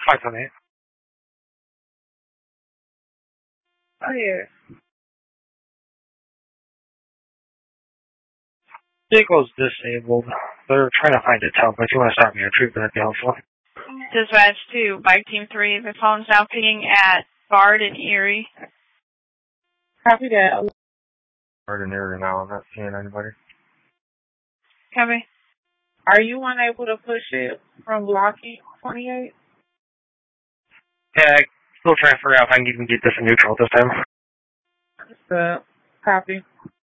578. Oh, yeah. Vehicle's disabled. They're trying to find its help. If you want to start me a troop, that'd be helpful. Dispatch 2, Bike Team 3, the phone's now pinging at Bard and Erie. Copy that. Bard and Erie now. I'm not seeing anybody. Copy. Are you unable to push it from blocking 28? Yeah, still trying to figure out if I can even get this in neutral this time. Copy.